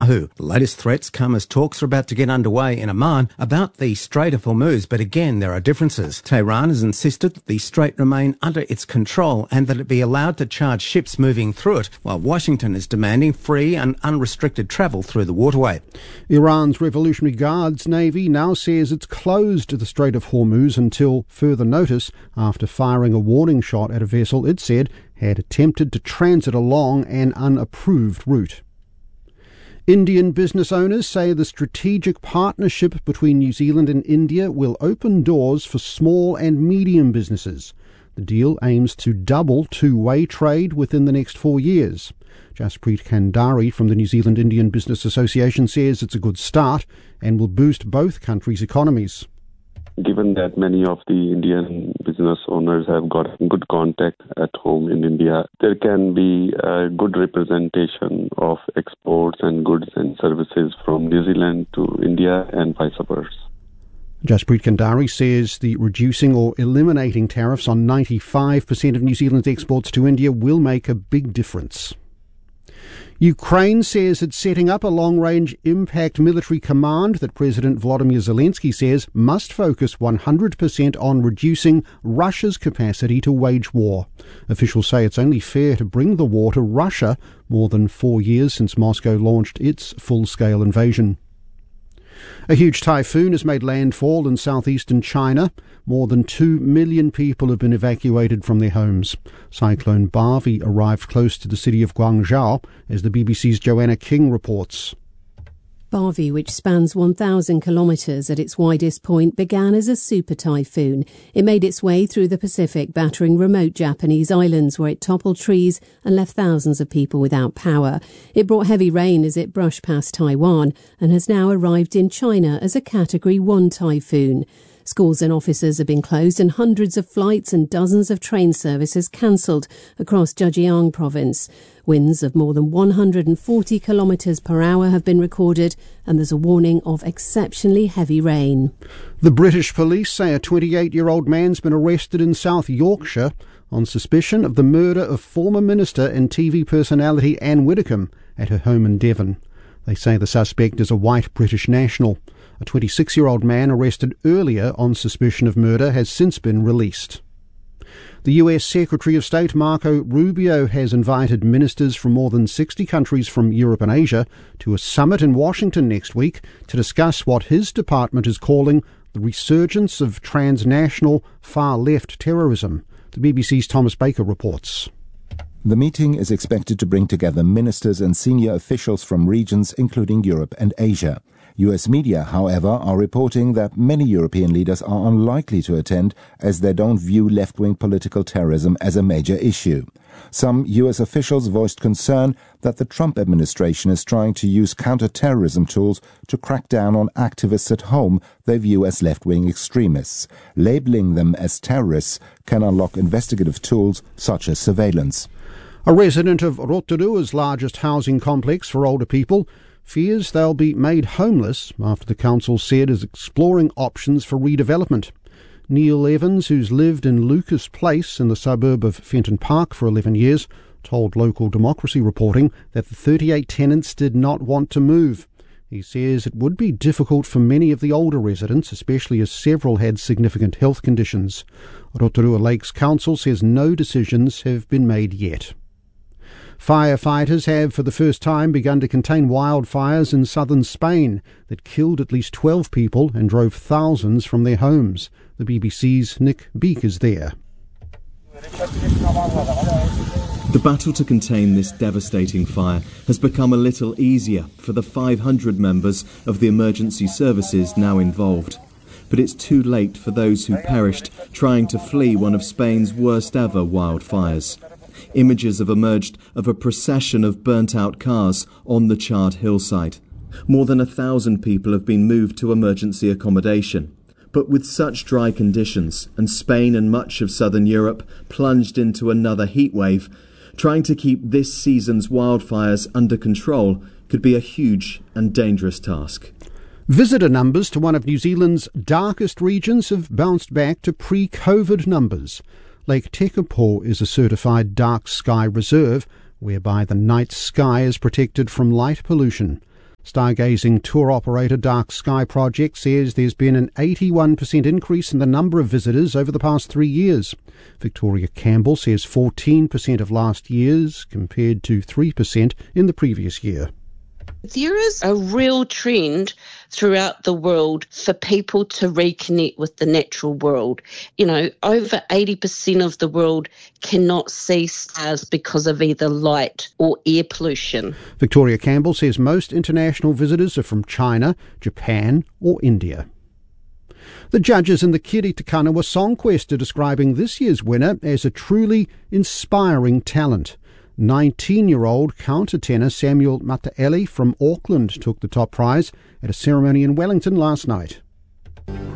Netanyahu. The latest threats come as talks are about to get underway in Oman about the Strait of Hormuz, but again there are differences. Tehran has insisted that the strait remain under its control and that it be allowed to charge ships moving through it, while Washington is demanding free and unrestricted travel through the waterway. Iran's Revolutionary Guards Navy now says it's closed the Strait of Hormuz until further notice after firing a warning shot at a vessel it said had attempted to transit along an unapproved route. Indian business owners say the strategic partnership between New Zealand and India will open doors for small and medium businesses. The deal aims to double two-way trade within the next 4 years. Jaspreet Kandari from the New Zealand Indian Business Association says it's a good start and will boost both countries' economies. Given that many of the Indian business owners have got good contact at home in India, there can be a good representation of exports and goods and services from New Zealand to India and vice versa. Jaspreet Kandari says the reducing or eliminating tariffs on 95% of New Zealand's exports to India will make a big difference. Ukraine says it's setting up a long-range impact military command that President Volodymyr Zelensky says must focus 100% on reducing Russia's capacity to wage war. Officials say it's only fair to bring the war to Russia more than 4 years since Moscow launched its full-scale invasion. A huge typhoon has made landfall in southeastern China. More than 2 million people have been evacuated from their homes. Cyclone Barbie arrived close to the city of Guangzhou, as the BBC's Joanna King reports. Barbie, which spans 1,000 kilometres at its widest point, began as a super typhoon. It made its way through the Pacific, battering remote Japanese islands where it toppled trees and left thousands of people without power. It brought heavy rain as it brushed past Taiwan and has now arrived in China as a Category 1 typhoon. Schools and offices have been closed and hundreds of flights and dozens of train services cancelled across Zhejiang province. Winds of more than 140 kilometres per hour have been recorded and there's a warning of exceptionally heavy rain. The British police say a 28-year-old man's been arrested in South Yorkshire on suspicion of the murder of former Minister and TV personality Anne Widdecombe at her home in Devon. They say the suspect is a white British national. A 26-year-old man arrested earlier on suspicion of murder has since been released. The US Secretary of State Marco Rubio has invited ministers from more than 60 countries from Europe and Asia to a summit in Washington next week to discuss what his department is calling the resurgence of transnational far-left terrorism. The BBC's Thomas Baker reports. The meeting is expected to bring together ministers and senior officials from regions including Europe and Asia. US media, however, are reporting that many European leaders are unlikely to attend as they don't view left-wing political terrorism as a major issue. Some US officials voiced concern that the Trump administration is trying to use counter-terrorism tools to crack down on activists at home they view as left-wing extremists. Labeling them as terrorists can unlock investigative tools such as surveillance. A resident of Rotorua's largest housing complex for older people fears they'll be made homeless after the council said is exploring options for redevelopment. Neil Evans, who's lived in Lucas Place in the suburb of Fenton Park for 11 years, told Local Democracy Reporting that the 38 tenants did not want to move. He says it would be difficult for many of the older residents, especially as several had significant health conditions. Rotorua Lakes Council says no decisions have been made yet. Firefighters have for the first time begun to contain wildfires in southern Spain that killed at least 12 people and drove thousands from their homes. The BBC's Nick Beak is there. The battle to contain this devastating fire has become a little easier for the 500 members of the emergency services now involved. But it's too late for those who perished trying to flee one of Spain's worst ever wildfires. Images have emerged of a procession of burnt-out cars on the charred hillside. More than 1,000 people have been moved to emergency accommodation. But with such dry conditions, and Spain and much of southern Europe plunged into another heatwave, trying to keep this season's wildfires under control could be a huge and dangerous task. Visitor numbers to one of New Zealand's darkest regions have bounced back to pre-COVID numbers. Lake Tekapo is a certified dark sky reserve, whereby the night sky is protected from light pollution. Stargazing tour operator Dark Sky Project says there's been an 81% increase in the number of visitors over the past 3 years. Victoria Campbell says 14% of last year's compared to 3% in the previous year. There is a real trend throughout the world for people to reconnect with the natural world. You know, over 80% of the world cannot see stars because of either light or air pollution. Victoria Campbell says most international visitors are from China, Japan or India. The judges in the Kiri Te Kanawa Song Quest are describing this year's winner as a truly inspiring talent. 19-year-old countertenor Samuel Mataele from Auckland took the top prize at a ceremony in Wellington last night.